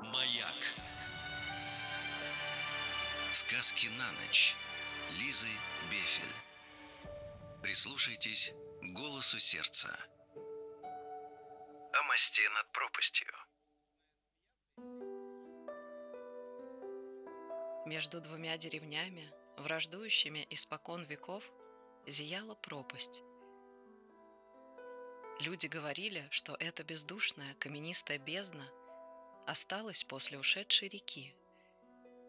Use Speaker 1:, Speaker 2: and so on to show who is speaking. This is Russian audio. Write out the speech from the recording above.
Speaker 1: Маяк. Сказки на ночь. Лизы Бефель. Прислушайтесь к голосу сердца. О мосте над пропастью.
Speaker 2: Между двумя деревнями, враждующими испокон веков, зияла пропасть. Люди говорили, что эта бездушная каменистая бездна осталась после ушедшей реки.